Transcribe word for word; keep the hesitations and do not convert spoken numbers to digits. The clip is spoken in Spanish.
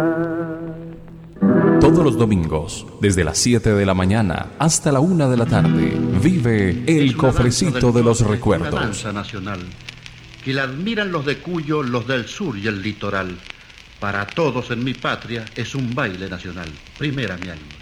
Todos los domingos, desde las siete de la mañana hasta la una de la tarde, vive El Cofrecito de los Recuerdos. Una danza nacional, que la admiran los de Cuyo, los del sur y el litoral. Para todos en mi patria es un baile nacional. Primera mi alma.